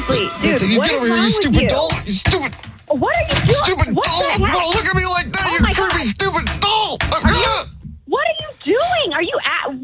Seriously, dude, Nancy, you what get is over here, wrong you with stupid you? doll. You stupid. What are you doing? Stupid What? doll.